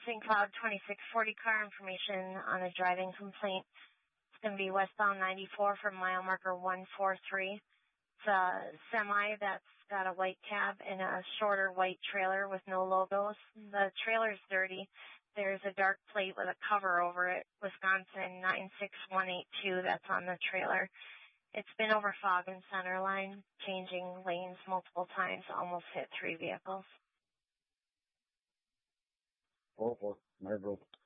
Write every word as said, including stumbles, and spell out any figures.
Saint Cloud twenty-six forty car information on a driving complaint. It's going to be westbound ninety-four from mile marker one four three. It's a semi that's got a white cab and a shorter white trailer with no logos. The trailer's dirty. There's a dark plate with a cover over it, Wisconsin nine six one eight two, that's on the trailer. It's been over fog and center line, changing lanes multiple times, almost hit three vehicles. four four, Maribel.